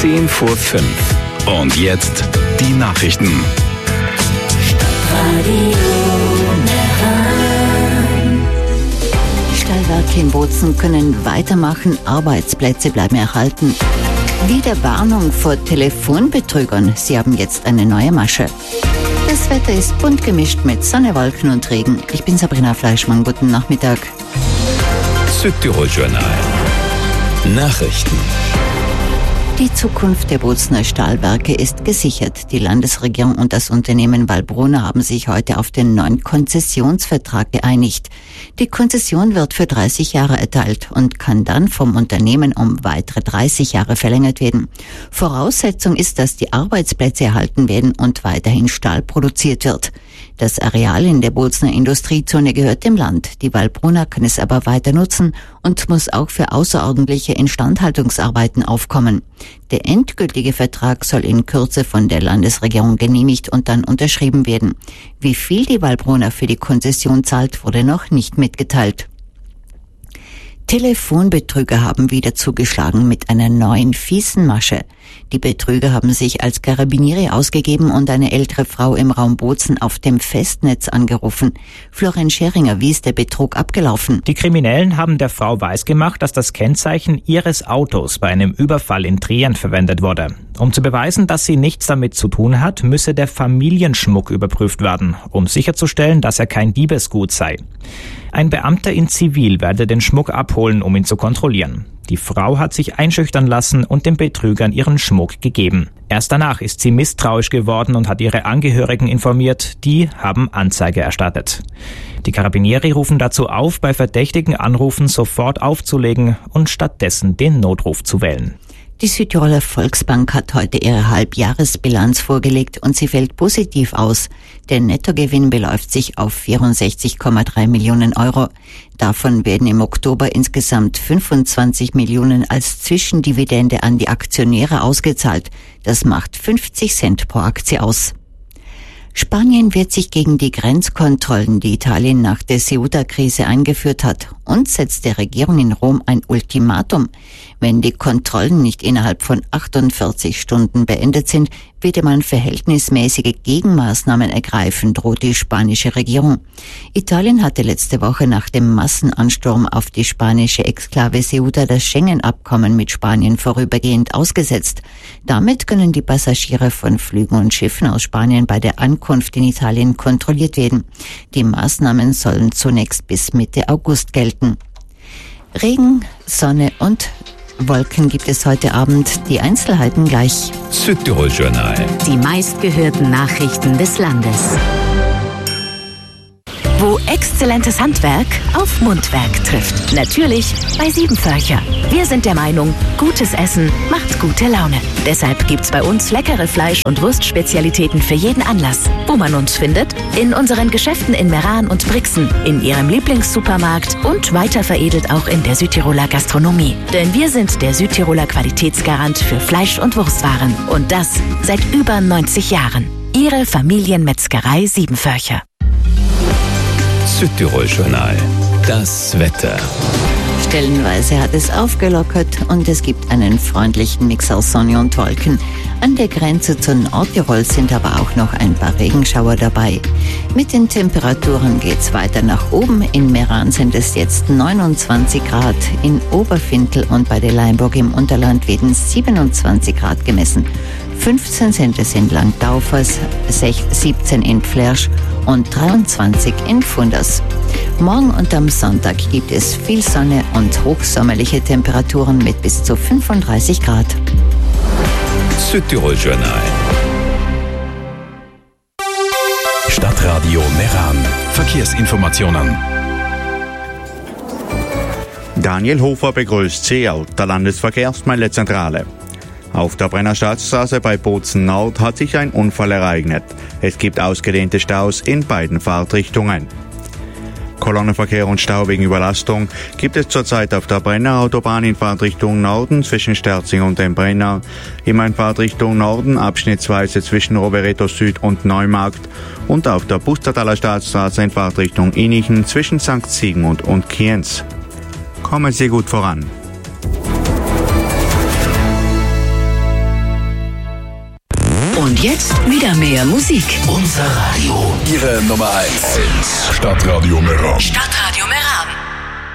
10 vor 5. Und jetzt die Nachrichten. Stahlwerke in Bozen können weitermachen, Arbeitsplätze bleiben erhalten. Wieder Warnung vor Telefonbetrügern, sie haben jetzt eine neue Masche. Das Wetter ist bunt gemischt mit Sonne, Wolken und Regen. Ich bin Sabrina Fleischmann, guten Nachmittag. Südtirol-Journal. Nachrichten. Die Zukunft der Bozener Stahlwerke ist gesichert. Die Landesregierung und das Unternehmen Wallbrunner haben sich heute auf den neuen Konzessionsvertrag geeinigt. Die Konzession wird für 30 Jahre erteilt und kann dann vom Unternehmen um weitere 30 Jahre verlängert werden. Voraussetzung ist, dass die Arbeitsplätze erhalten werden und weiterhin Stahl produziert wird. Das Areal in der Bozener Industriezone gehört dem Land. Die Wallbrunner kann es aber weiter nutzen und muss auch für außerordentliche Instandhaltungsarbeiten aufkommen. Der endgültige Vertrag soll in Kürze von der Landesregierung genehmigt und dann unterschrieben werden. Wie viel die Wallbrunner für die Konzession zahlt, wurde noch nicht mitgeteilt. Telefonbetrüger haben wieder zugeschlagen mit einer neuen fiesen Masche. Die Betrüger haben sich als Karabiniere ausgegeben und eine ältere Frau im Raum Bozen auf dem Festnetz angerufen. Florian Scheringer, wie ist der Betrug abgelaufen? Die Kriminellen haben der Frau weisgemacht, dass das Kennzeichen ihres Autos bei einem Überfall in Trient verwendet wurde. Um zu beweisen, dass sie nichts damit zu tun hat, müsse der Familienschmuck überprüft werden, um sicherzustellen, dass er kein Diebesgut sei. Ein Beamter in Zivil werde den Schmuck abholen, um ihn zu kontrollieren. Die Frau hat sich einschüchtern lassen und den Betrügern ihren Schmuck gegeben. Erst danach ist sie misstrauisch geworden und hat ihre Angehörigen informiert. Die haben Anzeige erstattet. Die Karabinieri rufen dazu auf, bei verdächtigen Anrufen sofort aufzulegen und stattdessen den Notruf zu wählen. Die Südtiroler Volksbank hat heute ihre Halbjahresbilanz vorgelegt und sie fällt positiv aus. Der Nettogewinn beläuft sich auf 64,3 Millionen Euro. Davon werden im Oktober insgesamt 25 Millionen als Zwischendividende an die Aktionäre ausgezahlt. Das macht 50 Cent pro Aktie aus. Spanien wehrt sich gegen die Grenzkontrollen, die Italien nach der Ceuta-Krise eingeführt hat, und setzt der Regierung in Rom ein Ultimatum. Wenn die Kontrollen nicht innerhalb von 48 Stunden beendet sind, werde man verhältnismäßige Gegenmaßnahmen ergreifen, droht die spanische Regierung. Italien hatte letzte Woche nach dem Massenansturm auf die spanische Exklave Ceuta das Schengen-Abkommen mit Spanien vorübergehend ausgesetzt. Damit können die Passagiere von Flügen und Schiffen aus Spanien bei der Ankunft in Italien kontrolliert werden. Die Maßnahmen sollen zunächst bis Mitte August gelten. Regen, Sonne und Wolken gibt es heute Abend. Die Einzelheiten gleich. Südtirol-Journal. Die meistgehörten Nachrichten des Landes. Wo exzellentes Handwerk auf Mundwerk trifft. Natürlich bei Siebenvölcher. Wir sind der Meinung, gutes Essen macht gute Laune. Deshalb gibt's bei uns leckere Fleisch- und Wurstspezialitäten für jeden Anlass. Wo man uns findet? In unseren Geschäften in Meran und Brixen, in Ihrem Lieblingssupermarkt und weiter veredelt auch in der Südtiroler Gastronomie. Denn wir sind der Südtiroler Qualitätsgarant für Fleisch- und Wurstwaren. Und das seit über 90 Jahren. Ihre Familienmetzgerei Siebenvölcher. Südtirol-Journal. Das Wetter. Stellenweise hat es aufgelockert und es gibt einen freundlichen Mix aus Sonne und Wolken. An der Grenze zu Nordtirol sind aber auch noch ein paar Regenschauer dabei. Mit den Temperaturen geht's weiter nach oben. In Meran sind es jetzt 29 Grad, in Oberfintel und bei der Leimburg im Unterland werden 27 Grad gemessen. 15 sind es in Langdaufers, 17 in Flersch und 23 in Funders. Morgen und am Sonntag gibt es viel Sonne und hochsommerliche Temperaturen mit bis zu 35 Grad. Südtirol-Journal. Stadtradio Meran. Verkehrsinformationen. Daniel Hofer begrüßt Sie aus der Landesverkehrsmeldezentrale. Auf der Brennerstadtstraße bei Bozen Nord hat sich ein Unfall ereignet. Es gibt ausgedehnte Staus in beiden Fahrtrichtungen. Kolonnenverkehr und Stau wegen Überlastung gibt es zurzeit auf der Brenner-Autobahn in Fahrtrichtung Norden zwischen Sterzing und dem Brenner, immer in Fahrtrichtung Norden abschnittsweise zwischen Rovereto Süd und Neumarkt und auf der Pustertaler Staatsstraße in Fahrtrichtung Innichen zwischen St. Sigmund und Kienz. Kommen Sie gut voran. Und jetzt wieder mehr Musik. Unser Radio. Ihre Nummer 1. Stadtradio Meran. Stadtradio Meran.